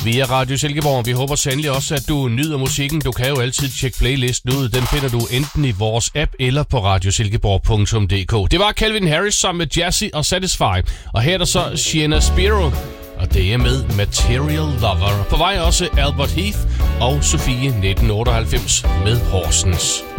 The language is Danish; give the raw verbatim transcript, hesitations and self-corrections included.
via Radio Silkeborg. Vi håber sandelig også, at du nyder musikken. Du kan jo altid tjekke playlisten ud. Den finder du enten i vores app eller på radiosilkeborg punktum d k. Det var Calvin Harris sammen med Jazzy og Satisfy. Og her er der så Sienna Spiro, og det er med Material Lover. På vej også Albert Heath og Sofie nitten otteoghalvfems med Horsens.